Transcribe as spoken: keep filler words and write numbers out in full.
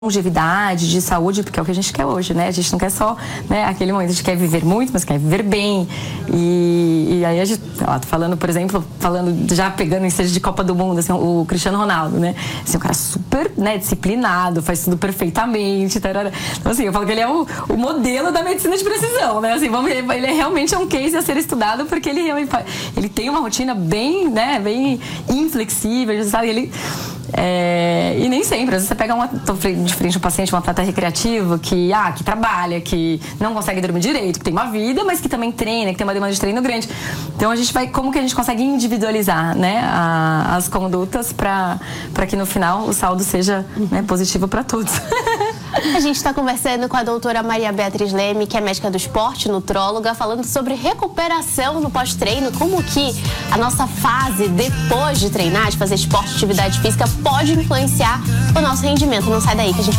longevidade, de saúde, porque é o que a gente quer hoje, né? A gente não quer só, né, aquele momento, a gente quer viver muito, mas quer viver bem. E, e aí a gente, ó, tô falando, por exemplo, falando, já pegando em seja de Copa do Mundo, assim, o Cristiano Ronaldo, né? Assim, um cara super, né, disciplinado, faz tudo perfeitamente, tarara. Então, assim, eu falo que ele é o, o modelo da medicina de precisão, né? Assim, vamos, ele, ele é realmente é um case a ser estudado, porque ele realmente ele tem uma rotina bem, né, bem inflexível, sabe? Ele É, e nem sempre, às vezes você pega uma, tô de frente a um paciente, um atleta recreativo que, ah, que trabalha, que não consegue dormir direito, que tem uma vida, mas que também treina, que tem uma demanda de treino grande. Então a gente vai, como que a gente consegue individualizar, né, a, as condutas para para que no final o saldo seja, né, positivo para todos. A gente está conversando com a doutora Maria Beatriz Leme, que é médica do esporte, nutróloga, falando sobre recuperação no pós-treino, como que a nossa fase depois de treinar, de fazer esporte, atividade física, pode influenciar o nosso rendimento. Não sai daí que a gente vai